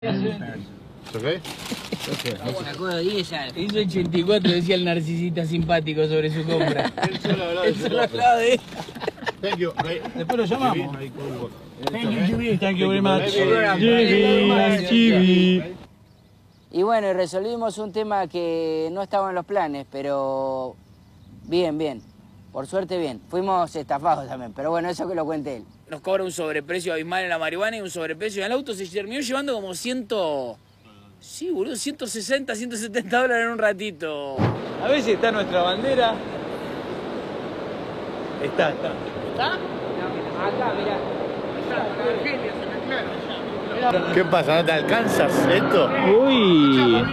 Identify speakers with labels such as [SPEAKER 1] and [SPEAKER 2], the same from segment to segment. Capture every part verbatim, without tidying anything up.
[SPEAKER 1] ¿Okay?
[SPEAKER 2] Sacó de diez ya.
[SPEAKER 3] Hizo ochenta y cuatro, decía el narcisista simpático sobre su compra.
[SPEAKER 1] Él solo hablaba de
[SPEAKER 3] Él
[SPEAKER 1] su
[SPEAKER 3] solo
[SPEAKER 1] compra.
[SPEAKER 3] hablaba de...
[SPEAKER 1] Thank you.
[SPEAKER 3] Después lo llamamos.
[SPEAKER 1] Thank you, Jimmy.
[SPEAKER 3] Thank you very much.
[SPEAKER 2] Y bueno, y resolvimos un tema que no estaba en los planes, pero bien, bien. Por suerte bien. Fuimos estafados también, pero bueno, eso que lo cuente él.
[SPEAKER 3] Nos cobra un sobreprecio abismal en la marihuana y un sobreprecio en el auto. Se terminó llevando como ciento... Sí, boludo, ciento sesenta, ciento setenta dólares en un ratito.
[SPEAKER 4] A ver si está nuestra bandera. Está, está.
[SPEAKER 2] ¿Está? Acá, mirá.
[SPEAKER 1] ¿Qué pasa? ¿No te alcanzas esto?
[SPEAKER 4] Uy.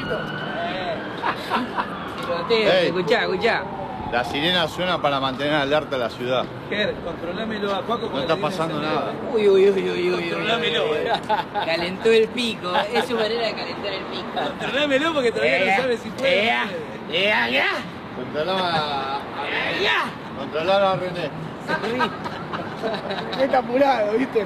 [SPEAKER 1] Ey.
[SPEAKER 2] Escuchá, escuchá.
[SPEAKER 1] La sirena suena para mantener alerta la ciudad.
[SPEAKER 4] Ger, controlámelo a Juaco.
[SPEAKER 1] No está pasando nada.
[SPEAKER 2] Uy, uy, uy, uy, uy.
[SPEAKER 4] Controlámelo, eh.
[SPEAKER 2] Calentó el pico. Es su manera de calentar el pico.
[SPEAKER 4] Controlámelo porque todavía no sabe si puede.
[SPEAKER 1] Controlaba a, a René. Controlaba a René.
[SPEAKER 5] Está apurado, ¿viste?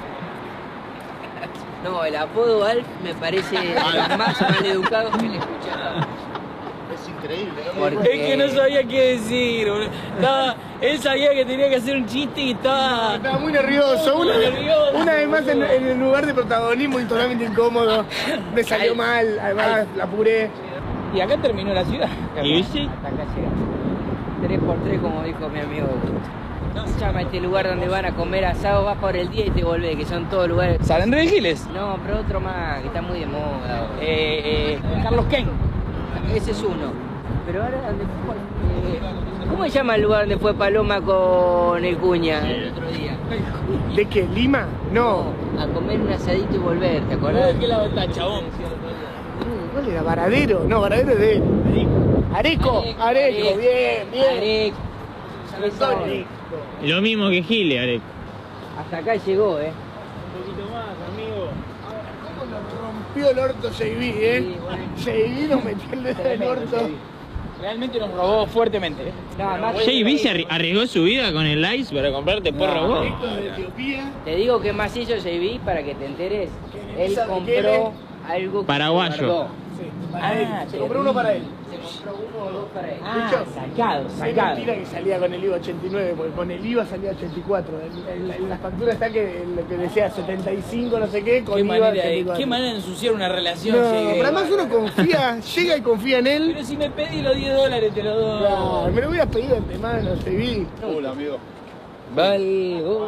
[SPEAKER 2] No, el apodo Alf me parece de los más maleducados que le he escuchado.
[SPEAKER 1] Es increíble, ¿no?
[SPEAKER 2] Porque-
[SPEAKER 3] Es que no sabía qué decir, boludo. Estaba... Él sabía que tenía que hacer un chiste y estaba...
[SPEAKER 5] Estaba muy nervioso. Una,
[SPEAKER 3] Muy nervioso.
[SPEAKER 5] una vez más en, en el lugar de protagonismo y totalmente incómodo. Me salió
[SPEAKER 2] Ay.
[SPEAKER 5] mal, además la apuré.
[SPEAKER 3] Y acá terminó la ciudad.
[SPEAKER 4] ¿Y viste?
[SPEAKER 2] Hasta acá llega. Tres por tres, como dijo mi amigo. Llama a este lugar donde van a comer asado, vas por el día y te volvés, que son todos lugares.
[SPEAKER 3] ¿San Andrés de Giles?
[SPEAKER 2] No, pero otro más, que está muy de moda.
[SPEAKER 3] Eh, eh, Carlos Ken.
[SPEAKER 2] Ese es uno. Pero ahora, ¿dónde fue? Eh, ¿cómo se llama el lugar donde fue Paloma con el Cuña el otro día?
[SPEAKER 5] ¿De qué? ¿Lima? No.
[SPEAKER 2] A comer un asadito y volver, ¿te acordás?
[SPEAKER 3] ¿De qué lado está, chabón?
[SPEAKER 5] ¿Cuál era? ¿Varadero? No, Varadero es de él. Areco. Areco, bien, bien.
[SPEAKER 2] Arec.
[SPEAKER 5] Areco.
[SPEAKER 4] Lo mismo que Gile, Arek.
[SPEAKER 2] Hasta acá llegó, ¿eh?
[SPEAKER 4] Un poquito más, amigo.
[SPEAKER 5] ¿Cómo nos rompió el orto J B, eh?
[SPEAKER 2] Sí, bueno.
[SPEAKER 5] J B nos metió el dedo en el
[SPEAKER 2] Tremendo,
[SPEAKER 5] orto.
[SPEAKER 2] J B.
[SPEAKER 3] Realmente nos robó fuertemente. ¿eh?
[SPEAKER 2] No, además,
[SPEAKER 4] J B se arri- arriesgó su vida con el Ice para comprarte porro vos.
[SPEAKER 5] Areco de Etiopía.
[SPEAKER 2] te digo que más hizo J B para que te enteres.
[SPEAKER 5] Que
[SPEAKER 2] Él
[SPEAKER 5] esa
[SPEAKER 2] compró
[SPEAKER 5] Michele-
[SPEAKER 2] algo que
[SPEAKER 4] Paraguayo.
[SPEAKER 2] se guardó.
[SPEAKER 5] Sí, para él.
[SPEAKER 2] Ah,
[SPEAKER 5] Se compró uno para él.
[SPEAKER 2] Se compró uno o dos para él.
[SPEAKER 3] Ah,
[SPEAKER 5] hecho,
[SPEAKER 3] sacado,
[SPEAKER 5] Es
[SPEAKER 3] sacado.
[SPEAKER 5] mentira que salía con el I V A ochenta y nueve, porque con el I V A salía ochenta y cuatro. En, en, en la factura está que, lo que decía setenta y cinco, no sé qué, con
[SPEAKER 3] Qué
[SPEAKER 5] I V A
[SPEAKER 3] manera,
[SPEAKER 5] ochenta y
[SPEAKER 3] de,
[SPEAKER 5] cuatro.
[SPEAKER 3] qué manera de ensuciar una relación.
[SPEAKER 5] No,
[SPEAKER 3] llegué.
[SPEAKER 5] pero además uno confía, llega y confía en él.
[SPEAKER 3] Pero si me pedí los diez dólares, te los doy.
[SPEAKER 5] Claro, me lo hubieras pedido antemano, te vi.
[SPEAKER 1] Hola, amigo.
[SPEAKER 2] Vale, vos.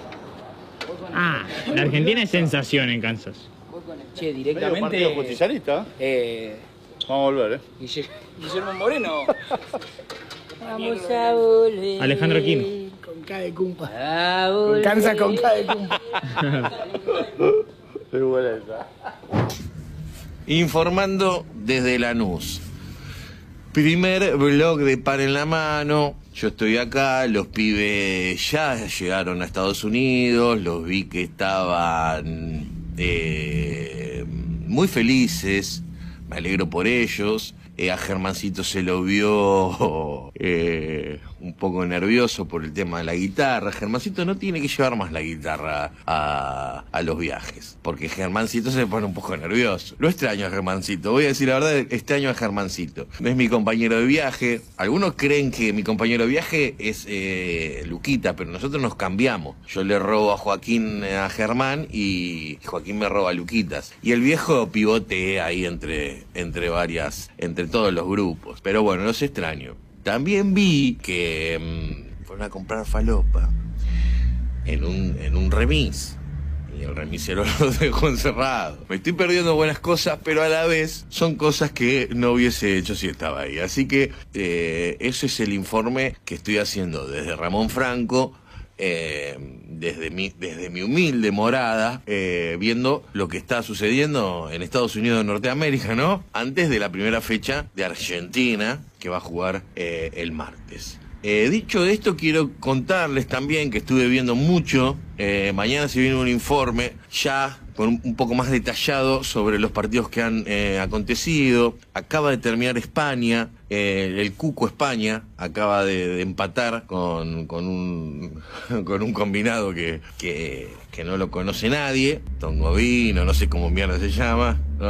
[SPEAKER 4] Ah, la Argentina es sensación en Kansas.
[SPEAKER 3] Che,
[SPEAKER 1] Medio
[SPEAKER 3] directamente.
[SPEAKER 1] partido justicialista.
[SPEAKER 3] Eh,
[SPEAKER 1] Vamos a volver, ¿eh?
[SPEAKER 3] Guille- Guillermo Moreno.
[SPEAKER 2] Vamos a volver.
[SPEAKER 4] Alejandro Quino.
[SPEAKER 5] Con K de Cumpa.
[SPEAKER 2] A
[SPEAKER 5] Con
[SPEAKER 2] volver.
[SPEAKER 5] Kansas con K de Cumpa.
[SPEAKER 1] Es buena esa.
[SPEAKER 6] Informando desde Lanús. Primer blog de Pan en la Mano. Yo estoy acá, los pibes ya llegaron a Estados Unidos, los vi que estaban eh, muy felices, me alegro por ellos. Eh, a Germancito se lo vio eh, un poco nervioso por el tema de la guitarra. Germancito no tiene que llevar más la guitarra a, a los viajes, porque Germancito se pone un poco nervioso. Lo extraño a Germancito, voy a decir la verdad, extraño a Germancito. No es mi compañero de viaje. Algunos creen que mi compañero de viaje es eh, Luquita, pero nosotros nos cambiamos. Yo le robo a Joaquín a Germán y Joaquín me roba a Luquitas. Y el viejo pivotea ahí entre, entre varias, entre todos los grupos. Pero bueno, los extraño. También vi que mmm, fueron a comprar falopa en un, en un remis. Y el remisero lo dejó encerrado. Me estoy perdiendo buenas cosas, pero a la vez son cosas que no hubiese hecho si estaba ahí. Así que eh, ese es el informe que estoy haciendo desde Ramón Franco, eh, desde, mi, desde mi humilde morada, eh, viendo lo que está sucediendo en Estados Unidos de Norteamérica, ¿no? Antes de la primera fecha de Argentina, que va a jugar eh, el martes. Eh, dicho esto, quiero contarles también que estuve viendo mucho Eh, mañana se viene un informe ya con un, un poco más detallado sobre los partidos que han eh, acontecido. Acaba de terminar España, eh, el Cuco España acaba de, de empatar con, con, un, con un combinado que, que, que no lo conoce nadie, Tongovino, no sé cómo mierda se llama.